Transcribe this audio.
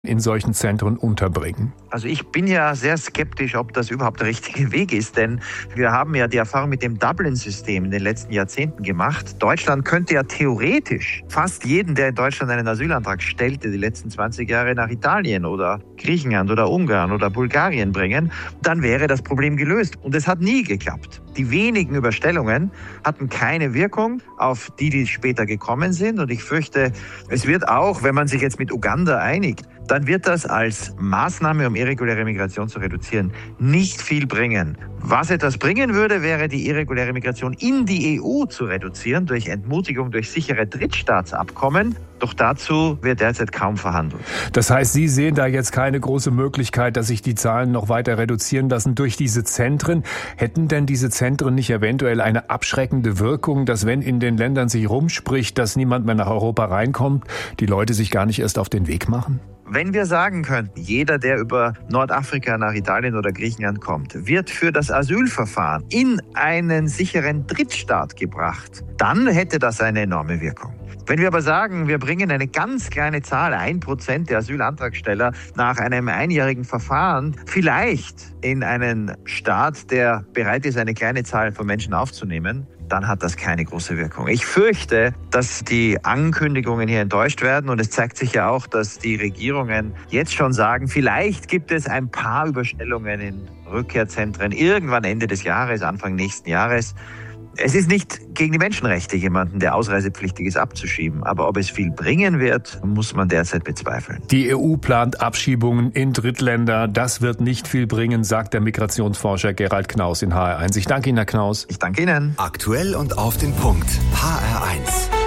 in solchen Zentren unterbringen? Also ich bin ja sehr skeptisch, ob das überhaupt der richtige Weg ist, denn wir haben ja die Erfahrung mit dem Dublin-System in den letzten Jahrzehnten gemacht. Deutschland könnte ja theoretisch fast jeden, der in Deutschland einen Asylantrag stellte, die letzten 20 Jahre nach Italien oder Griechenland oder Ungarn oder Bulgarien bringen. Dann wäre das Problem gelöst. Und es hat nie geklappt. Die wenigen Überstellungen hatten keine Wirkung auf die später gekommen sind. Und ich fürchte, es wird auch, wenn man sich jetzt mit Uganda einigt, dann wird das als Maßnahme, um irreguläre Migration zu reduzieren, nicht viel bringen. Was etwas bringen würde, wäre die irreguläre Migration in die EU zu reduzieren, durch Entmutigung, durch sichere Drittstaatsabkommen. Doch dazu wird derzeit kaum verhandelt. Das heißt, Sie sehen da jetzt keine große Möglichkeit, dass sich die Zahlen noch weiter reduzieren lassen durch diese Zentren. Hätten denn diese Zentren nicht eventuell eine abschreckende Wirkung, dass wenn in den Ländern sich rumspricht, dass niemand mehr nach Europa reinkommt, die Leute sich gar nicht erst auf den Weg machen? Wenn wir sagen könnten, jeder, der über Nordafrika nach Italien oder Griechenland kommt, wird für das Asylverfahren in einen sicheren Drittstaat gebracht, dann hätte das eine enorme Wirkung. Wenn wir aber sagen, wir bringen eine ganz kleine Zahl, 1% der Asylantragsteller nach einem einjährigen Verfahren vielleicht in einen Staat, der bereit ist, eine kleine Zahl von Menschen aufzunehmen, dann hat das keine große Wirkung. Ich fürchte, dass die Ankündigungen hier enttäuscht werden und es zeigt sich ja auch, dass die Regierungen jetzt schon sagen, vielleicht gibt es ein paar Überstellungen in Rückkehrzentren irgendwann Ende des Jahres, Anfang nächsten Jahres. Es ist nicht gegen die Menschenrechte, jemanden, der ausreisepflichtig ist, abzuschieben. Aber ob es viel bringen wird, muss man derzeit bezweifeln. Die EU plant Abschiebungen in Drittländer. Das wird nicht viel bringen, sagt der Migrationsforscher Gerald Knaus in HR1. Ich danke Ihnen, Herr Knaus. Ich danke Ihnen. Aktuell und auf den Punkt. HR1.